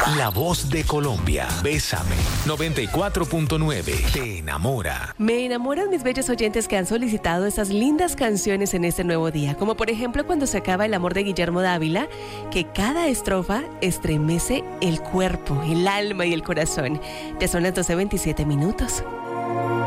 La voz de Colombia. Bésame. 94.9. Te enamora. Me enamoran mis bellos oyentes que han solicitado esas lindas canciones en este nuevo día, como por ejemplo cuando se acaba El amor de Guillermo Dávila, que cada estrofa estremece el cuerpo, el alma y el corazón. Ya son las 12:27 minutos.